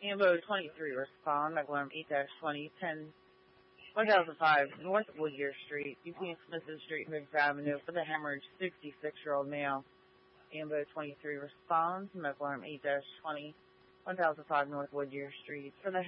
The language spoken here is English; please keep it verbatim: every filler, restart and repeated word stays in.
Ambo twenty-three respond, McLaren eight twenty, ten, one thousand five North Woodyear Street, between Smithson Street and Mixed Avenue for the hemorrhage sixty-six-year-old male. Ambo twenty-three responds, McLaren eight twenty, one thousand five North Woodyear Street for the